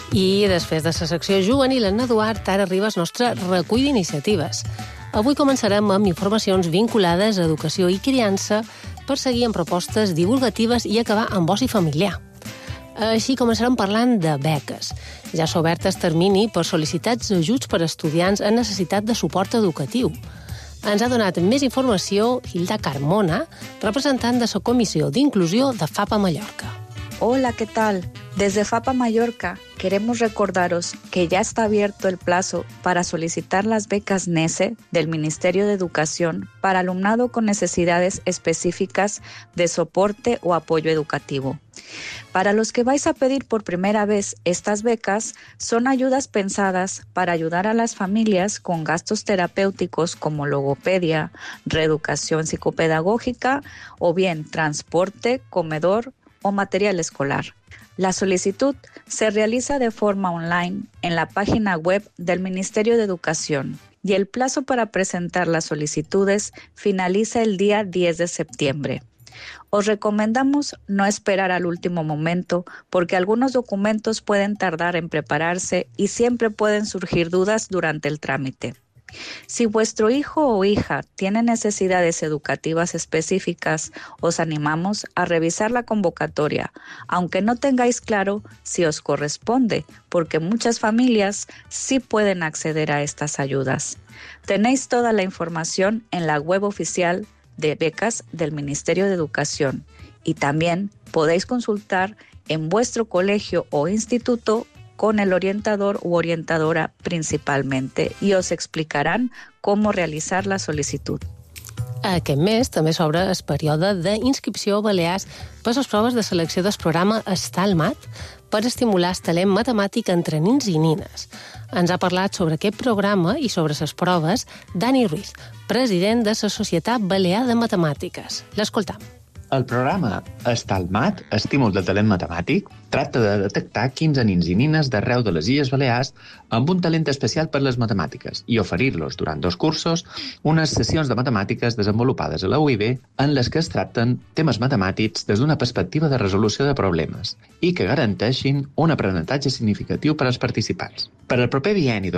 I després de la secció juvenil en Eduard, ara arriba el nostre recull d'iniciatives. Avui començarem amb informacions vinculades a educació i criança per seguir amb propostes divulgatives i acabar amb oci familiar. Així començarem parlant de beques. Ja s'ha obert el termini per sol·licitar ajuts per a estudiants en necessitat de suport educatiu. Ens ha donat més informació Hilda Carmona, representant de la Comissió d'Inclusió de FAPA Mallorca. Hola, ¿qué tal? Desde FAPA Mallorca queremos recordaros que ya está abierto el plazo para solicitar las becas NESE del Ministerio de Educación para alumnado con necesidades específicas de soporte o apoyo educativo. Para los que vais a pedir por primera vez estas becas, son ayudas pensadas para ayudar a las familias con gastos terapéuticos como logopedia, reeducación psicopedagógica o bien transporte, comedor o material escolar. La solicitud se realiza de forma online en la página web del Ministerio de Educación y el plazo para presentar las solicitudes finaliza el día 10 de septiembre. Os recomendamos no esperar al último momento porque algunos documentos pueden tardar en prepararse y siempre pueden surgir dudas durante el trámite. Si vuestro hijo o hija tiene necesidades educativas específicas, os animamos a revisar la convocatoria, aunque no tengáis claro si os corresponde, porque muchas familias sí pueden acceder a estas ayudas. Tenéis toda la información en la web oficial de becas del Ministerio de Educación y también podéis consultar en vuestro colegio o instituto con el orientador u orientadora principalmente i os explicaran com realitzar la sol·licitud. Aquest mes també s'obre el període d'inscripció a Balears per les proves de selecció del programa Estalmat per estimular el talent matemàtic entre nins i nines. Ens ha parlat sobre aquest programa i sobre les proves Dani Ruiz, president de la Societat Balear de Matemàtiques. L'escoltam. El programa Estalmat, Estímul del Talent Matemàtic, tracta de detectar 15 nins i nines d'arreu de les Illes Balears amb un talent especial per les matemàtiques i oferir-los durant 2 cursos unes sessions de matemàtiques desenvolupades a la UIB en les que es tracten temes matemàtics des d'una perspectiva de resolució de problemes i que garanteixin un aprenentatge significatiu per als participants. Per al proper bienni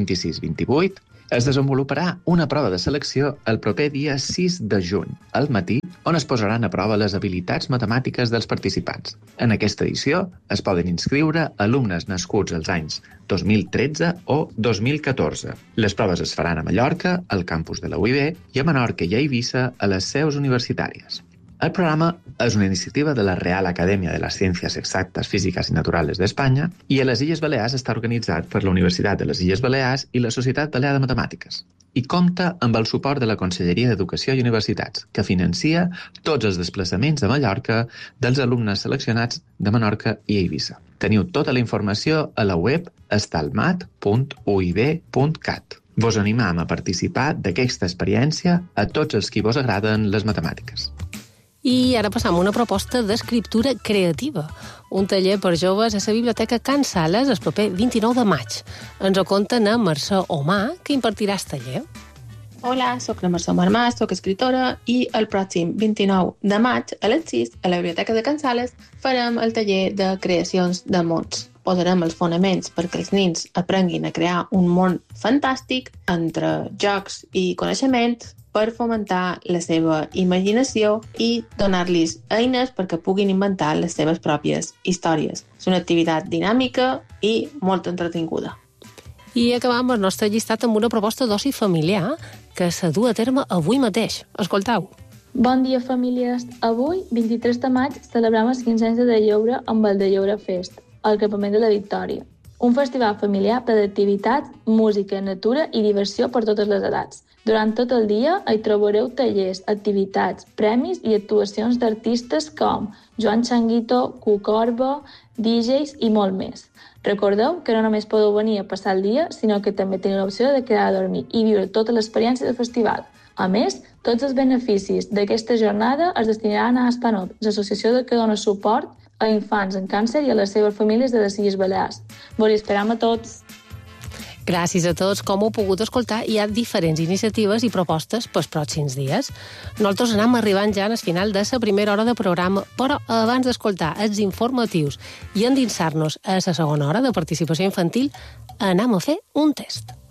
2026-28 es desenvoluparà una prova de selecció el proper dia 6 de juny, al matí, on es posaran a prova les habilitats matemàtiques dels participants. En aquesta edició es poden inscriure alumnes nascuts als anys 2013 o 2014. Les proves es faran a Mallorca, al campus de la UIB, i a Menorca i a Eivissa, a les seus universitàries. El programa és una iniciativa de la Real Acadèmia de les Ciències Exactes, Físiques i Naturales d'Espanya i a les Illes Balears està organitzat per la Universitat de les Illes Balears i la Societat Balear de Matemàtiques i compta amb el suport de la Conselleria d'Educació i Universitats, que financia tots els desplaçaments a Mallorca dels alumnes seleccionats de Menorca i Eivissa. Teniu tota la informació a la web estalmat.uib.cat. Vos animam a participar d'aquesta experiència a tots els qui vos agraden les matemàtiques. I ara passam a una proposta d'escriptura creativa, un taller per joves a la Biblioteca Can Sales el proper 29 de maig. Ens ho conten a Mercè Omar, que impartirà el taller. Hola, soc la Mercè Omar, soc escriptora i el pròxim 29 de maig a les 6 a la Biblioteca de Can Sales farem el taller de creacions de mons. Posarem els fonaments perquè els nins aprenguin a crear un món fantàstic entre jocs i coneixements per fomentar la seva imaginació i donar-los eines perquè puguin inventar les seves pròpies històries. És una activitat dinàmica i molt entretinguda. I acabam el nostre llistat amb una proposta d'oci familiar que se du a terme avui mateix. Escoltau. Bon dia, famílies. Avui, 23 de maig, celebrem els 15 anys de Lleure amb el de Lleure Fest, al Campament de la Victòria. Un festival familiar ple d'activitats, música, natura i diversió per totes les edats. Durant tot el dia hi trobareu tallers, activitats, premis i actuacions d'artistes com Joan Changuito, Cucorba, DJs i molt més. Recordeu que no només podeu venir a passar el dia, sinó que també teniu l'opció de quedar a dormir i viure tota l'experiència del festival. A més, tots els beneficis d'aquesta jornada es destinaran a Aspanop, l'associació que dona suport a infants amb càncer i a les seves famílies de les Illes Balears. Vos hi esperam a tots! Gràcies a tots, com heu pogut escoltar, hi ha diferents iniciatives i propostes pels pròxims dies. Nosaltres anem arribant ja al final de la primera hora de programa, però abans d'escoltar els informatius i endinsar-nos a la segona hora de participació infantil, anem a fer un test.